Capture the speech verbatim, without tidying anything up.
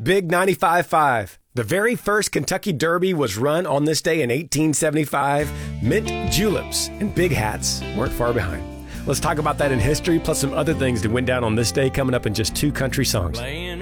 Big ninety-five point five. The very first Kentucky Derby was run on this day in eighteen seventy-five. Mint juleps and big hats weren't far behind. Let's talk about that in history, plus some other things that went down on this day coming up in just two country songs.